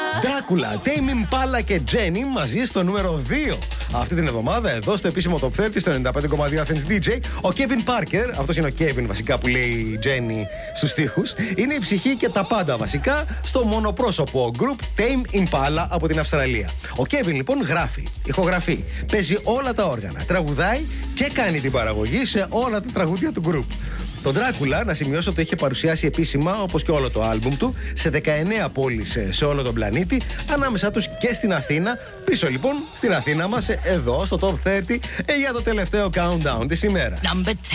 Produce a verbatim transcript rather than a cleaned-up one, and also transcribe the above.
Ντράκουλα, Tame Impala και Jenny μαζί στο νούμερο δύο. Αυτή την εβδομάδα εδώ στο επίσημο Top τριάντα στο ενενήντα πέντε κόμμα δύο Athens ντι τζέι, ο Kevin Parker, αυτός είναι ο Kevin βασικά που λέει η Jenny στους στίχους, είναι η ψυχή και τα πάντα βασικά στο μονοπρόσωπο group Tame Impala από την Αυστραλία. Ο Kevin λοιπόν γράφει, ηχογραφεί, παίζει όλα τα όργανα, τραγουδάει και κάνει την παραγωγή σε όλα τα τραγούδια του group. Τον Ντράκουλα, να σημειώσω, το είχε παρουσιάσει επίσημα, όπως και όλο το άλμπουμ του, σε δεκαεννέα πόλεις σε όλο τον πλανήτη, ανάμεσά τους και στην Αθήνα. Πίσω λοιπόν στην Αθήνα μας, εδώ στο Top τριάντα, για το τελευταίο countdown της ημέρας.